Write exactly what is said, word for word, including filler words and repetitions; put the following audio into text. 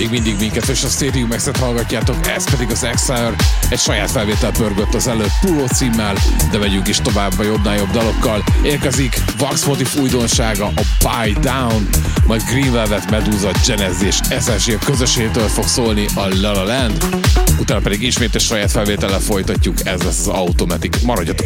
Még mindig minket és a Stadium X-et hallgatjátok, ez pedig az Exile, egy saját felvétel pörgött az előtt Puló címmel, de megyünk is tovább a jobbnál jobb dalokkal. Érkezik Vax Motif újdonsága, a Buy Down, majd Green Velvet, Medusa, Genezi és es es gé közösségtől fog szólni a La La Land, utána pedig ismét egy saját felvétellel folytatjuk, ez lesz az Automatic. Maradjatok